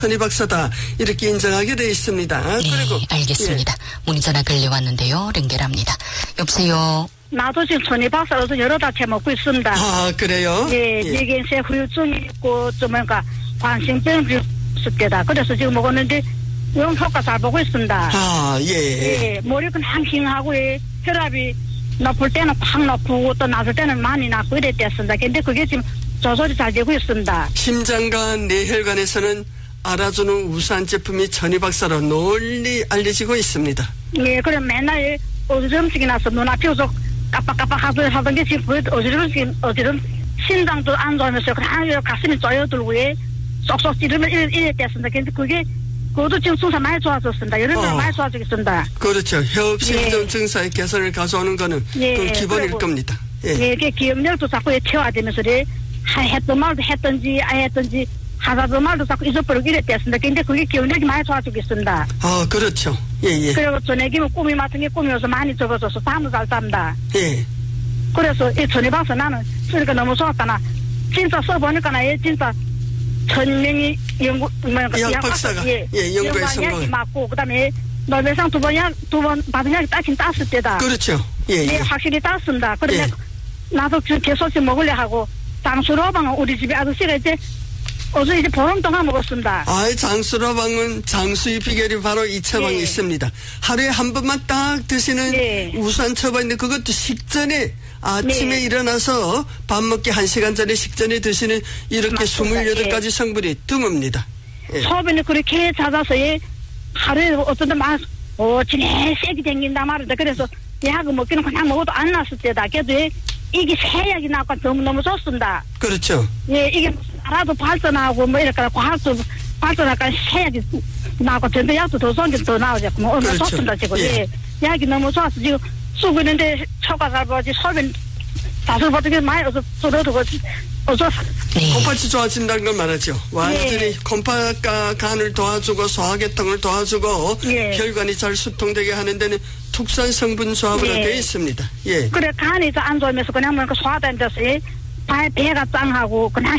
천희 박사다 이렇게 인정하게 돼 있습니다. 네, 그리고 알겠습니다. 문의 전화 걸려왔는데요. 연결합니다. 여보세요. 나도 지금 천희 박사로서 여러 달째 먹고 있습니다. 아 그래요? 예, 뇌경색 후유증이 있고 좀 뭔가 관심병이 있습니다. 그래서 지금 먹었는데 영 효과 잘 보고 있습니다. 아 예. 예, 머리 그냥 킹하고 혈압이 높을 때는 확 높고 또 낮을 때는 많이 낮고 이랬댔습니다. 근데 그게 지금 조절이 잘 되고 있습니다. 심장과 뇌혈관에서는 알아주는 우수한 제품이 천희 박사로 널리 알려지고 있습니다. 예, 그럼 맨날 어지럼증이 나서 눈앞이 계속 깜빡깜빡 하던 게 지금 어지럼 심장도 안 좋으면서 그냥 가슴이 쪼여들고 쏙쏙 찌르면 이랬댔습니다. 근데 그것도 지금 순서 많이 좋아졌습니다. 여러분 많이 좋아지겠습니다. 그렇죠. 협심증 증상의 개선을 가져오는 거는 그건 기본일 겁니다. 예, 그 기억력도 자꾸 채워지면서 했던 말도 했던지 안 했던지 하다던 말도 자꾸 잊어버리고 이랬댔습니다. 근데 그게 기억력이 많이 좋아지고 있습니다. 아, 그렇죠. 예. 그리고 저녁이면 꿈이 같은 게 꿈이어서 많이 적어져서 잠도 잘 잡니다. 예. 그래서 이 천희 박사 나는 쓰니까 너무 좋았다. 나 진짜 써보니까 나 진짜 천명이 약 박사가 연구에 성공. 맞고 그다음에 노벨상 두 번 받은 약이 따긴 땄을 때다. 그렇죠. 예. 확실히 땄습니다. 그런데 나도 계속 먹으려 하고 장수로방은 우리 집에 아저씨가 어제 이제 보름 동안 먹었습니다. 장수로방은 장수의 비결이 바로 이 처방이 있습니다. 하루에 한 번만 딱 드시는 우수한 처방인데 그것도 식전에 아침에 일어나서 밥 먹기 1시간 전에 식전에 드시는 이렇게 28가지 성분이 드뭅니다. 소변이 그렇게 잦아서 하루에 어떤 데 막 진해 세게 댕긴단 말이다. 그래서 약을 먹기는 그냥 먹어도 안 났을 때다. 그래도 이게 새 약이 나고 너무 좋습니다. 그렇죠. 예, 이게 나라도 발전하고 이렇게 과학도 발전하니까 새 약이 나고 전도 약도 더 좋은 게 더 나오죠. 얼마나 좋습니다 지금. 약이 너무 좋아서 지금 쓰고 있는데 초가 잘 보지 소변 다슬 버티게 많이 쏟아두고 콩팥이 좋아진다는 걸 말하죠. 완전히 콩팥과 간을 도와주고 소화계통을 도와주고 혈관이 잘 수통되게 하는 데는 특수한 성분 조합으로 되어 있습니다. 그래 간이 안 좋으면서 그냥 뭔가 소화된 데서 배가 짱하고 그냥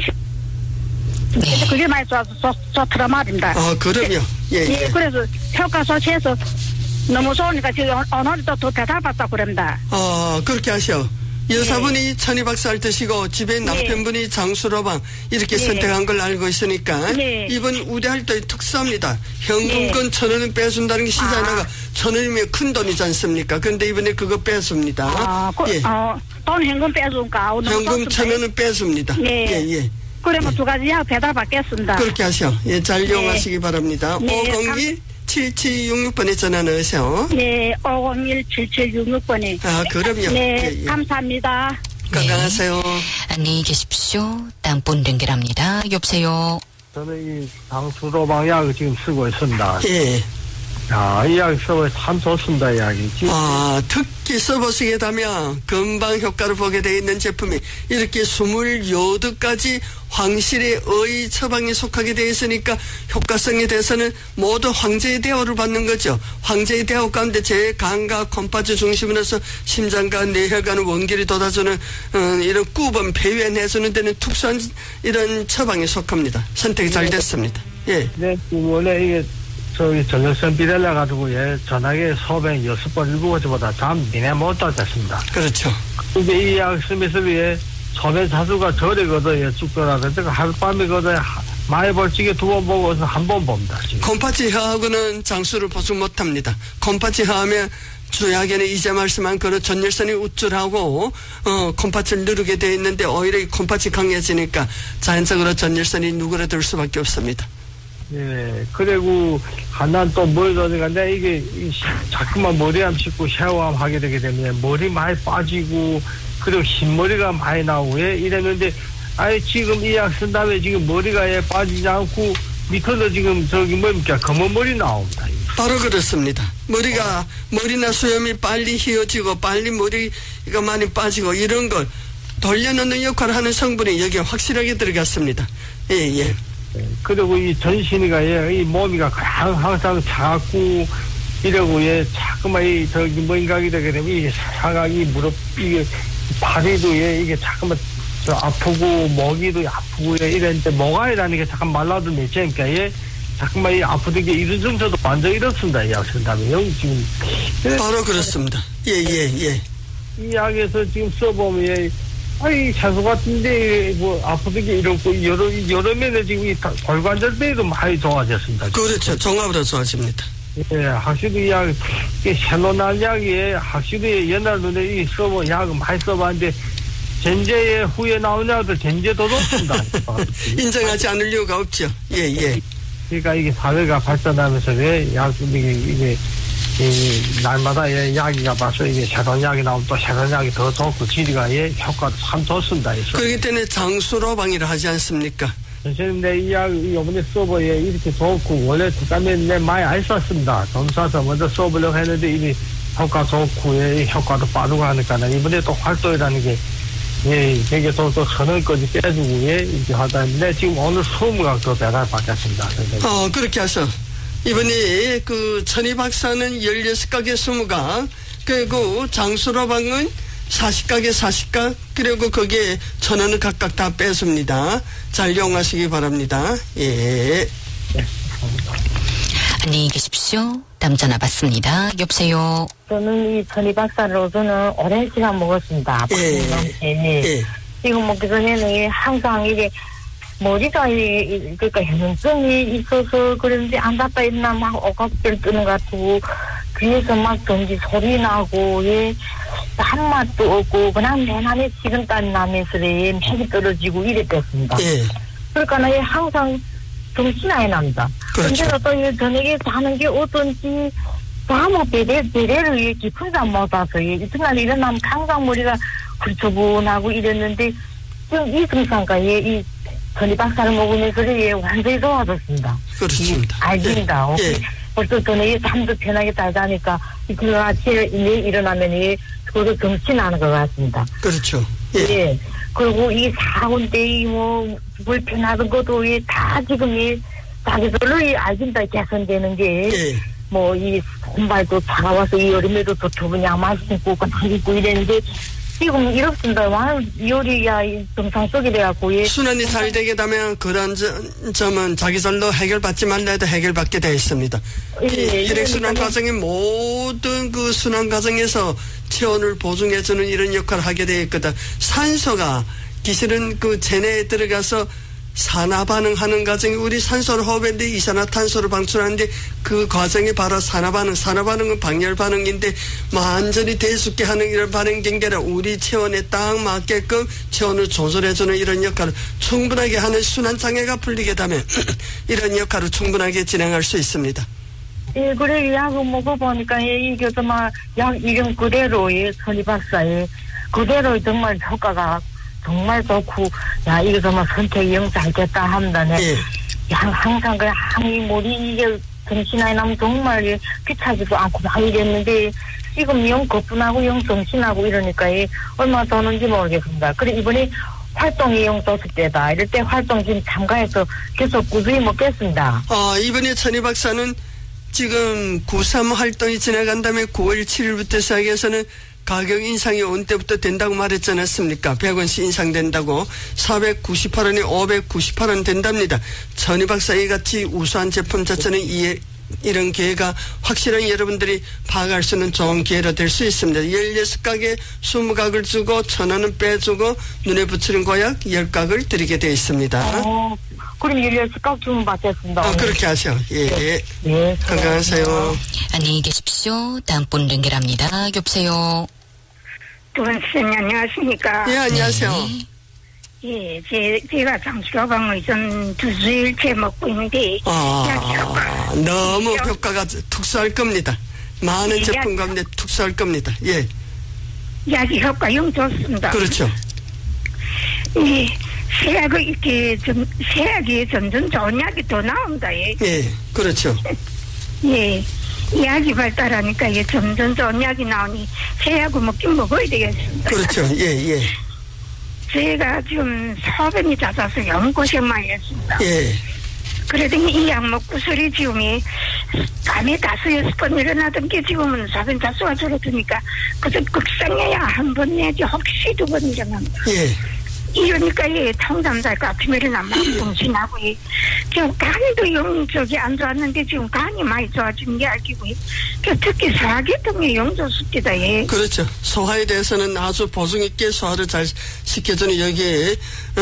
근데 그게 많이 좋더라 말입니다. 그럼요. 그래서 효과 소치해서 너무 좋으니까 지금 오늘도 더 대답받다 그럽니다. 그렇게 하셔. 여사분이 천희 박사를 드시고 집에 남편분이 장수로방 이렇게 선택한 걸 알고 있으니까 이번 우대활동이 특수합니다. 현금권 1,000원은 빼준다는 게 시장에 나가 1,000원이면 큰 돈이지 않습니까? 그런데 이번에 그거 빼줍니다. 돈 현금 빼준가? 현금 1,000원은 빼줍니다. 그러면 두 가지 약 배달 받겠습니다. 그렇게 하셔. 잘 이용하시기 바랍니다. 501-7766번에 전화 넣으세요. 501-7766번에. 그럼요. 감사합니다. 건강하세요. 안녕히 계십시오. 다음 분 연결합니다. 여보세요. 저는 이 장수로방 약을 지금 쓰고 있습니다. 이 약 써서 참 좋습니다, 이 약이. 특히 써보시게 되면 금방 효과를 보게 되어 있는 제품이 이렇게 28가지 황실의 의 처방에 속하게 되어 있으니까 효과성에 대해서는 모두 황제의 대우를 받는 거죠. 황제의 대우 가운데 제 간과 콩팥을 중심으로서 심장과 뇌혈관을 원기를 돋아주는 이런 구분 배변해주는 데는 특수한 이런 처방에 속합니다. 선택이 잘 됐습니다. 원래 이게 전력선 비달려 가지고 전화기에 소변 6번 7번보다 잠 미네 못 잤습니다. 그렇죠. 근데 이 약 쓰면서 소변 자수가 저리거든요. 죽더라도 하룻밤이거든요. 많이 벌칙에 2번 보고서 1번 봅니다. 콩팥이 허하고는 장수를 보충 못합니다. 콩팥이 허하면 주약에는 이제 말씀한 그런 전열선이 우쭐하고 콩팥을 누르게 되어 있는데 오히려 이 콩팥이 강해지니까 자연적으로 전열선이 누그러들 수밖에 없습니다. 그리고 한난 또 머리도 어디간데 이게 자꾸만 머리함 씻고 샤워함 하게 되게 되면 머리 많이 빠지고 그리고 흰머리가 많이 나오고 이랬는데 지금 이 약 쓴 다음에 지금 머리가 빠지지 않고 밑으로 지금 뭡니까 검은 머리 나옵니다. 바로 그렇습니다. 머리나 수염이 빨리 휘어지고 빨리 머리가 많이 빠지고 이런 걸 돌려놓는 역할을 하는 성분이 여기에 확실하게 들어갔습니다. 그리고 이 전신이가 이 몸이가 항상 작고 이러고 자꾸만 뭐인가게 되게 되면 이 사각이 무릎 이게 다리도 이게 자꾸만 아프고 목이도 아프고 이랬는데 모가이라는 게 잠깐 말라도 맺으니까 자꾸만 이 아프던 게 이런 증서도 완전 이렇습니다. 이 약 쓴다면요. 지금. 바로 그렇습니다. 예. 이 약에서 지금 써보면, 아이, 차수 같은데, 뭐, 아프던 게 이렇고, 여름에는 지금 이 골관절배도 많이 좋아졌습니다. 그렇죠. 종합으로 좋아집니다. 예, 확실히 약, 새로 난 약이 확실히 옛날 눈에 이 써보, 약을 많이 써봤는데, 전제에 후에 나온 약도 전제 더 좋습니다. 인정하지 않을 이유가 없죠. 예. 그러니까 이게 사회가 발전하면서 왜 이게 날마다 약이가 봐서 이게 새로운 약이 나오면 또 새로운 약이 더 좋고 질이가 효과도 참 좋습니다. 그렇기 때문에 장수로방이라 하지 않습니까? 선생님, 이 약, 이번에 써보에 이렇게 좋고, 원래 그다음에 많이 안 썼습니다. 돈 써서 먼저 써보려고 했는데, 이미 효과 좋고, 효과도 빠르고 하니까, 이번에 또 활동이라는 게, 되게 또 선을까지 빼주고, 이렇게 하다는데, 지금 오늘 20각 더 배달 받겠습니다. 그렇게 하셔. 이번에 천희 박사는 16각에 20각, 그리고 장수로방은 40각에 40각, 그리고 거기에 1,000원을 각각 다 뺐습니다. 잘 이용하시기 바랍니다. 예. 안녕히 계십시오. 다음 전화 받습니다. 여보세요. 저는 이 천희 박사로서는 오랜 시간 먹었습니다. 예. 지금 먹기 전에는 항상 이게 머리가 그러니까 현증이 있어서 그런지 안 닿다 있나 막 억압들 뜨는 것 같고 귀에서 막 전지 소리 나고 한맛도 없고 그냥 내만에 식은땀이 나면서 맥이 떨어지고 이랬댔습니다. 예. 그러니까 항상 정신이 안 납니다. 그렇죠. 근데 또 저녁에 자는 게 어떤지 아무 배려를 깊은 잠 못 와서 이튿날 일어나면 항상 머리가 굴처분하고 이랬는데 지금 이 증상과 이 천희 박사를 먹으면서 완전히 좋아졌습니다. 그렇습니다. 알겠습니다. 예. 벌써 저는 잠도 편하게 잘 자니까 그 아침에 일어나면 그것도 정신 나는 것 같습니다. 그렇죠. 예. 그리고 이 사고인데 불편하던 것도 다 지금 자기들로 알긴다 개선되는 게 뭐 이 손발도 차가워서 이 여름에도 더 좁은 양말 신고 그냥 입고 이랬는데 지금 이렇습니다. 요리가 정상 속이 돼갖고 순환이 잘 되게 되면 그런 점은 자기절로 해결받지 말라 해도 해결받게 되어 있습니다. 혈액순환 과정의 모든 그 순환 과정에서 체온을 보증해주는 이런 역할을 하게 되어 있거든. 산소가 기실은 그 체내에 들어가서 산화 반응하는 과정이 우리 산소를 호흡했는데 이산화탄소를 방출하는데 그 과정이 바로 산화 반응은 방열 반응인데 완전히 대숙게 하는 이런 반응 경계라 우리 체온에 딱 맞게끔 체온을 조절해주는 이런 역할을 충분하게 하는 순환 장애가 풀리게 되면 이런 역할을 충분하게 진행할 수 있습니다. 예, 그래 약을 먹어보니까 이게 정말 약 이름 그대로 천희 박사의 그대로 정말 효과가 정말 좋고, 이거 정말 선택이 영 잘 됐다 합니다. 항상 항이 머리 이게 정신이 나면 정말 귀찮지도 않고 막 이랬는데, 지금 영 거뿐하고 영 정신하고 이러니까 얼마나 더는지 모르겠습니다. 그래, 이번에 활동이 영 좋을 때다. 이럴 때 활동 지금 참가해서 계속 꾸준히 먹겠습니다. 이번에 천희 박사는 지금 9.3 활동이 지나간 다음에 9월 7일부터 시작해서는 가격 인상이 온 때부터 된다고 말했지 않았습니까? 100원씩 인상된다고 498원이 598원 된답니다. 천희 박사 이같이 우수한 제품 자체는 이런 기회가 확실한 여러분들이 파악할 수 있는 좋은 기회로 될 수 있습니다. 16각에 20각을 주고 1,000원은 빼주고 눈에 붙이는 고약 10각을 드리게 되어 있습니다. 그럼 16각 주문 받겠습니다. 그렇게 하세요. 예. 네. 건강하세요. 안녕히 계십시오. 다음 분 연결합니다. 여보세요. 선생님 안녕하십니까? 예, 안녕하세요. 네. 제가 장수로방을 좀 2주일째 먹고 있는데 너무 효과가 특수할 겁니다. 많은 제품 가운데 특수할 겁니다. 예. 약이 효과 영 좋습니다. 그렇죠. 세약이 이렇게 세약이 점점 좋은 약이 더 나온다. 그렇죠. 약이 발달하니까 점점 좋은 약이 나오니 세약을 먹긴 먹어야 되겠습니다. 그렇죠. 제가 지금 소변이 잦아서 영 고생 많이 했습니다. 그러더니 이 약 먹고 소리 지금이 밤에 5-6번 일어나던 게 지금은 소변 자수가 줄어드니까 그저 극상해야 한 번 내지 혹시 2번 일어납니다. 이러니까 이 통잠자가 비밀이나 막 정신하고 지금 간도 영 저기 안 좋았는데 지금 간이 많이 좋아진 게 알기고 특히 소화계통의 영조습니다. 예. 그렇죠. 소화에 대해서는 아주 보증 있게 소화를 잘 시켜주는 여기에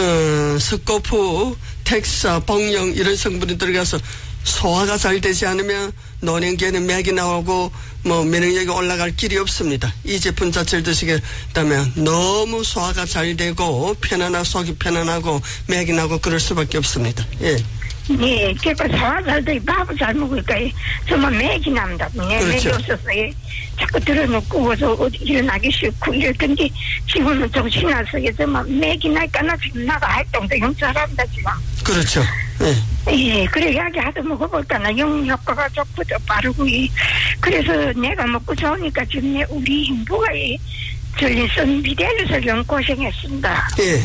스코프, 텍사, 복령 이런 성분이 들어가서 소화가 잘 되지 않으면 노년기에는 맥이 나오고 뭐 면역력이 올라갈 길이 없습니다. 이 제품 자체를 드시게 되면 너무 소화가 잘 되고 편안하고 속이 편안하고 맥이 나고 그럴 수밖에 없습니다. 예. 네, 그러니까 소화 잘 되고 밥을 잘 먹으니까 정말 맥이 납니다. 네, 그렇죠. 맥이 없었어요. 자꾸 들어놓고 일어나기 싫고 이럴 텐데 지금은 정신이 나서 정말 맥이 나니까 나 지금 나가 활동도 영 잘합니다 지금. 그렇죠. 예. 예, 그래 이야기하다 먹어볼까 나 영 효과가 좋고 더 빠르고 그래서 내가 먹고 좋으니까 지금 우리 형부가 전립선 비대해서 영 고생했습니다. 예.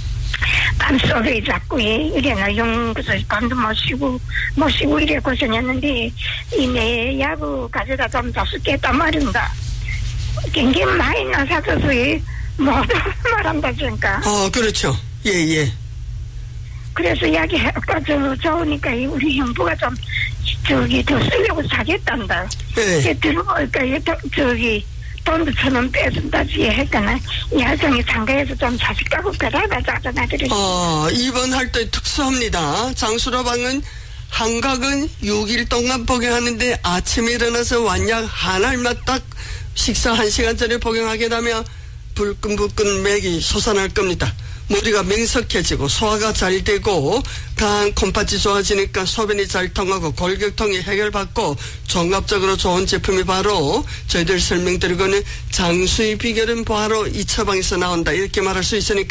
밤속에 자꾸 이래나 영 그래서 밤도 못 쉬고 이래 고생했는데 내 야구 가져다 좀 다섯 단 말인가 굉장히 많이 나사줘서 모두 말한다 그러니까. 그렇죠. 예. 그래서 이야기가 좋으니까 우리 형부가 좀 저기 더 쓰려고 사겠단다. 예. 들어보니까 저기 돈도 1,000원 빼준다지 했잖아. 이 할성이 상가에서 좀 자식하고 배달받아잖아. 이번 활동이 특수합니다. 장수로방은 한각은 6일 동안 복용하는데 아침에 일어나서 완약 한 알만 딱 식사 1시간 전에 복용하게 되면 불끈불끈 맥이 솟아날 겁니다. 머리가 명석해지고 소화가 잘 되고 간 콩팥이 좋아지니까 소변이 잘 통하고 골격통이 해결받고 종합적으로 좋은 제품이 바로 저희들 설명드리고는 장수의 비결은 바로 이 처방에서 나온다 이렇게 말할 수 있으니까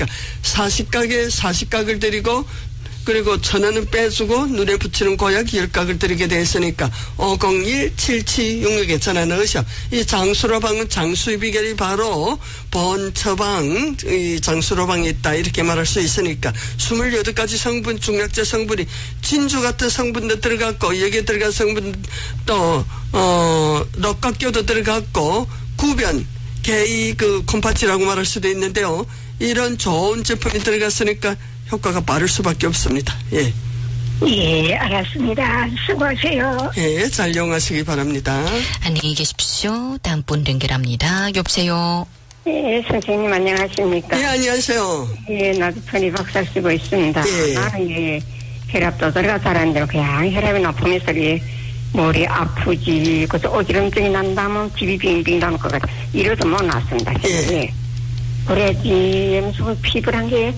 40각을 드리고 그리고 1,000원은 빼주고 눈에 붙이는 고약 10각을 드리게 되었으니까 501-7766에 전화 넣으셔. 이 장수로방은 장수의 비결이 바로 본처방 이 장수로방에 있다 이렇게 말할 수 있으니까 28가지 성분 중약제 성분이 진주 같은 성분도 들어갔고 여기에 들어간 성분 또 럭각교도 들어갔고 구변 개이 콩팥이라고 말할 수도 있는데요. 이런 좋은 제품이 들어갔으니까 효과가 빠를 수밖에 없습니다. 예. 예, 알았습니다. 수고하세요. 예, 잘 이용하시기 바랍니다. 안녕히 계십시오. 다음 분 연결합니다. 여보세요. 예, 선생님 안녕하십니까? 예, 안녕하세요. 예, 나도 천희 박사 쓰고 있습니다. 예. 나는 혈압도 들어가서라는 대로 그냥 혈압이 높으면서 머리 아프지, 그래서 어지럼증이 난다면 집이 빙빙 도는 것 같아. 이래도 못 났습니다. 예. 그래야지, 무슨 피부란 게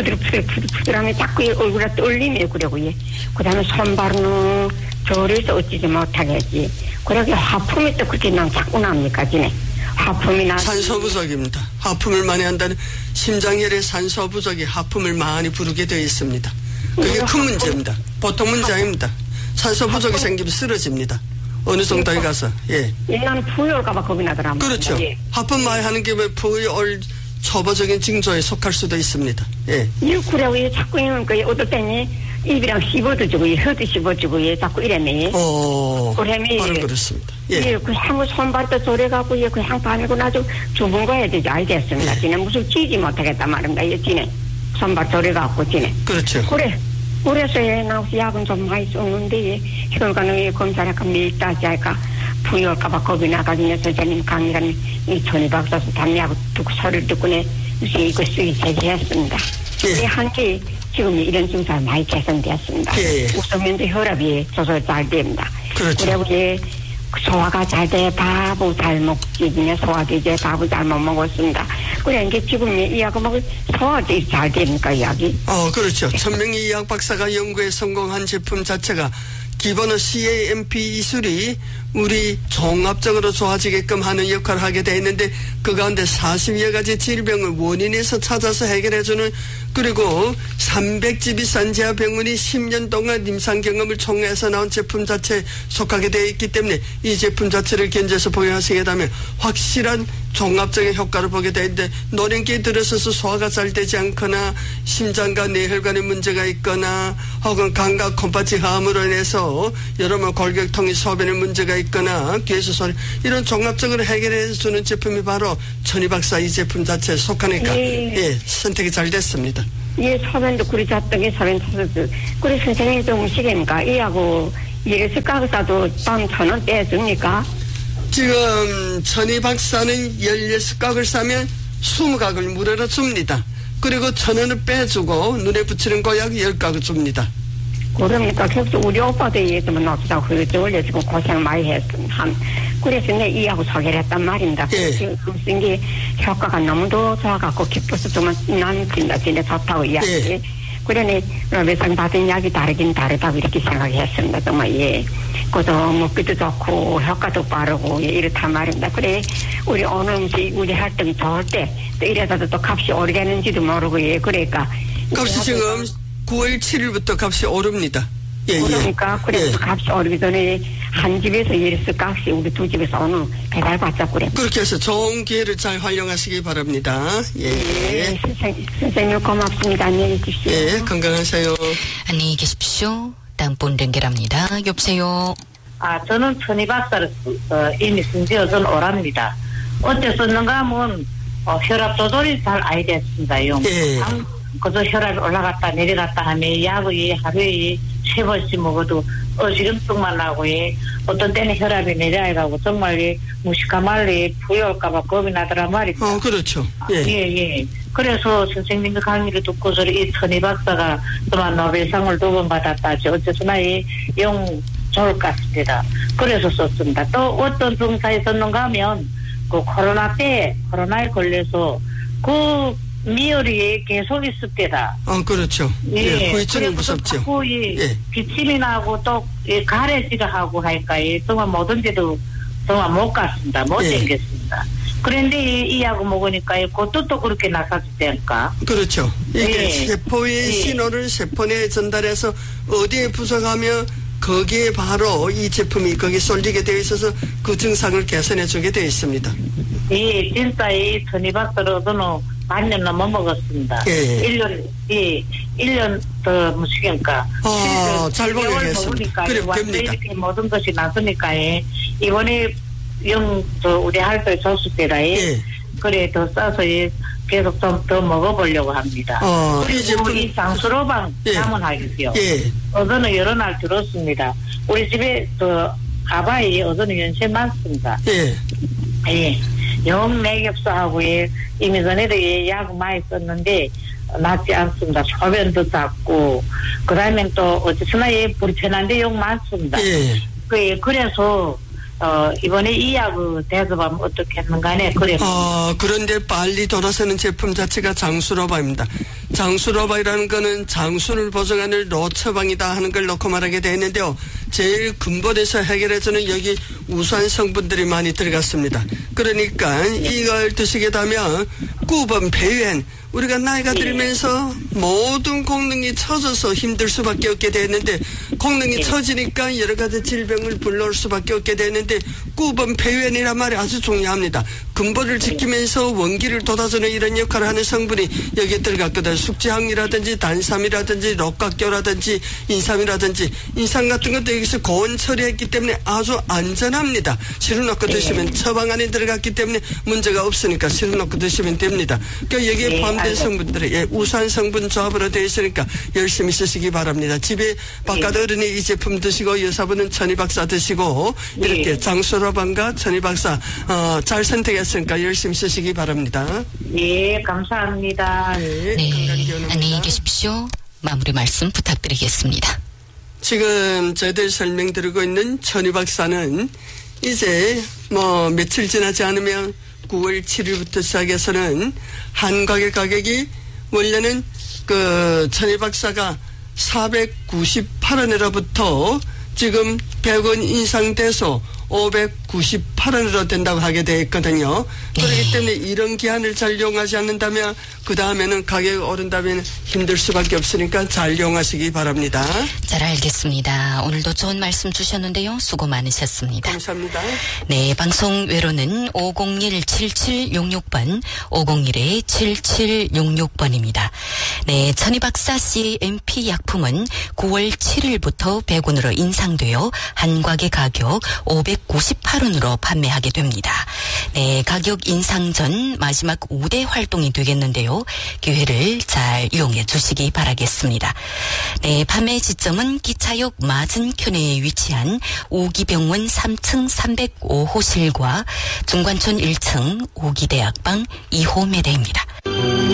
부들부들하면 자꾸 얼굴에 떨리며 그러고, 그 다음에 손발은 저래서 어찌지 못하겠지. 그러게 화품이 또 그렇게 자꾸 납니까, 지네. 화품이 나. 산소 부족입니다. 하품을 많이 한다는 심장혈의 산소 부족이 하품을 많이 부르게 되어 있습니다. 그게 큰 문제입니다. 보통 문제 아닙니다. 산소 부족이 생기면 쓰러집니다. 어느 정도에 가서, 예. 나는 부여올까봐 겁이 나더라. 그렇죠. 예. 하품 많이 하는 게 왜 부여올 초보적인 징조에 속할 수도 있습니다. 예. 그래고 자꾸 어떨 때니 입이랑 씹어주고, 혀도 씹어주고, 자꾸 이래네. 그러면 바로 그렇습니다. 예. 그 향후 손발도 저래가고, 그 향 바르고 나도 주문 거야 되지, 알겠습니다. 지네 무슨 찌지 못하겠다 말인가, 지네. 손발 저래가고, 지네. 그렇죠. 그래서 나 약은 좀 많이 썼는데, 혈관을 검사를 할까, 밀다지 할까, 부여올까봐 겁이 나가지고, 선생님 강의라는 이 천희 박사서 담배하고 듣고 소리를 듣고는 이거 쓰기 제기했습니다. 예. 한게 지금 이런 증상이 많이 개선되었습니다. 예. 우선 먼저 혈압이 조절 잘 됩니다. 그렇죠. 그리고 소화가 잘 돼, 밥을 잘 먹지, 소화도 이제 밥을 잘 못 먹었습니다. 그러니까 지금 이 약을 먹을 소화도 잘 됩니까, 이 약이? 그렇죠. 천명희 의학 박사가 연구에 성공한 제품 자체가 기본은 CAMP 이술이 우리 종합적으로 좋아지게끔 하는 역할을 하게 돼 있는데 그 가운데 40여 가지 질병을 원인에서 찾아서 해결해주는 그리고 300지 비싼 제약병원이 10년 동안 임상 경험을 총회해서 나온 제품 자체에 속하게 되어 있기 때문에 이 제품 자체를 견제해서 복용하시게 되면 확실한 종합적인 효과를 보게 되는데 노령기에 들어서서 소화가 잘 되지 않거나 심장과 뇌혈관에 문제가 있거나 혹은 감각 콩팥지함으로 인해서 여러분 골격통이 소변에 문제가 있거나 귀에서 소리 이런 종합적으로 해결해 주는 제품이 바로 천희박사 이 제품 자체에 속하니까 예, 선택이 잘 됐습니다. 예, 소변도 그리 잤더니 소변 터졌어. 그래 선생님이 좀 무시겠습니까? 이하고 이게 습각사도 1,000원 떼줍니까? 지금 천희박사는 16각을 사면 20각을 무료로 줍니다. 그리고 1,000원을 빼주고 눈에 붙이는 고약 10각을 줍니다. 그러니까 격수 우리 오빠도 얘기했으면 나보다 그저 원래 지금 고생 많이 했한. 그래서 내 이하고 소개를 했단 말입니다. 예. 지금 쓴 게 효과가 너무도 좋아갖고 기뻐서 정말 난 진짜 좋다고 이야기. 예. 그러니 외상 받은 약이 다르긴 다르다고 이렇게 생각했습니다. 정말 예. 그것도 먹기도 좋고 효과도 빠르고 예, 이렇단 말입니다. 그래 우리 오늘 음식 우리 활동 좋을 때 또 이래서도 또 값이 오르겠는지도 모르고 예. 그러니까 값이 지금 9월 7일부터 값이 오릅니다. 예, 그러니까 예. 그래서 예. 값이 오르기 전에 한 집에서 이래서 값이 우리 두 집에서 오늘 배달받자 그래. 그렇게 해서 좋은 기회를 잘 활용하시기 바랍니다. 예. 예, 선생님 고맙습니다. 안녕히 계십시오. 예, 건강하세요. 안녕히 계십시오. 땅본 연결합니다. 여보세요. 저는 천희박사를 이미 쓴지 전 오랍니다. 어째 썼는가 하면 혈압 조절이 잘 안 됐습니다요. 예. 그저 혈압이 올라갔다 내려갔다 하면 약을 하루에 3번씩 먹어도 어지럼증만 나고 어떤 때는 혈압이 내려가고 정말 무식한 말로 부여올까봐 겁이 나더라 말이죠. 그렇죠. 예. 예. 그래서 선생님의 강의를 듣고서 이 천희박사가 정말 노벨상을 2번 받았다죠. 어째서나 영 좋을 것 같습니다. 그래서 썼습니다. 또 어떤 병사에 썼는가 하면 그 코로나에 걸려서 그 미열이 계속 있을 때다. 그렇죠. 예. 후유증이 무섭죠. 예. 기침이 나고 또 가래지가 하고 하니까 정말 뭐든지도 정말 못 갔습니다. 못 땡겼습니다. 그런데 이 약을 먹으니까 그것도 또 그렇게 나사지니까. 그렇죠. 이게 예. 세포의 신호를 세포 내에 전달해서 어디에 부서가며 거기에 바로 이 제품이 거기에 쏠리게 되어 있어서 그 증상을 개선해 주게 되어 있습니다. 예, 진짜 이 천희박사로 저는 반년 넘어 먹었습니다. 예. 1년 더 무시니까. 잘 먹으겠습니다. 그래, 됩니다. 이렇게 모든 것이 나서니까 이번에 우리 할때 줬을 때라 그래 더 싸서 계속 좀 더 먹어보려고 합니다. 그리고 이 장수로방 자문하겠죠. 어제는 여러 날 들었습니다. 우리 집에 가봐야 어제는 연세 많습니다. 영 내겹소하고 이미 전에도 약 많이 썼는데 낫지 않습니다. 소변도 작고 그다음에 또 어쨌거나 불편한데 영 많습니다. 그래서 이번에 이 약을 대접하면 어떻게 했는가네. 그런데 빨리 돌아서는 제품 자체가 장수로바입니다. 장수로바이라는 거는 장수를 보정하는 로처방이다 하는 걸 놓고 말하게 되는데요. 제일 근본에서 해결해주는 여기 우수한 성분들이 많이 들어갔습니다. 그러니까 이걸 드시게 되면 구번 배변 우리가 나이가 들면서 모든功能이 처져서 힘들 수밖에 없게 되는데功能이 처지니까 여러 가지 질병을 불러올 수밖에 없게 되는데 구번 배변이란 말이 아주 중요합니다. 근본을 지키면서 원기를 돋아주는 이런 역할을 하는 성분이 여기에 들어갔거든요. 숙지향이라든지 단삼이라든지 록각교라든지 인삼이라든지 인삼 같은 것도 여기서 고온 처리했기 때문에 아주 안전합니다. 실어놓고 드시면 처방 안에 들어갔기 때문에 문제가 없으니까 실어놓고 드시면 됩니다. 그러니까 여기에 포함된 성분들이 우수한 성분 조합으로 되어 있으니까 열심히 쓰시기 바랍니다. 집에 바깥 어른이 이 제품 드시고 여사분은 천희박사 드시고 이렇게 장수로방과 천희박사 잘 선택했으니까 열심히 쓰시기 바랍니다. 예, 감사합니다. 네, 안녕히 계십시오. 마무리 말씀 부탁드리겠습니다. 지금 저희들 설명드리고 있는 천희박사는 이제 며칠 지나지 않으면 9월 7일부터 시작해서는 한가게 가격이 원래는 천희박사가 498원으로부터 지금 100원 인상돼서 598 28원으로 된다고 하게 되어 있거든요. 그렇기 때문에 이런 기한을 잘 이용하지 않는다면 그 다음에는 가격이 오른다면 힘들 수밖에 없으니까 잘 이용하시기 바랍니다. 잘 알겠습니다. 오늘도 좋은 말씀 주셨는데요. 수고 많으셨습니다. 감사합니다. 네, 방송 외로는 501-7766번, 501-7766번입니다. 네, 천희박사 CMP 약품은 9월 7일부터 100원으로 인상되어 한 곽의 가격 598원으로 판매하게 됩니다. 네, 가격 인상 전 마지막 우대 활동이 되겠는데요. 기회를 잘 이용해 주시기 바라겠습니다. 네, 판매 지점은 기차역 맞은편에 위치한 오기병원 3층 305호실과 중관촌 1층 오기대학방 2호 매대입니다.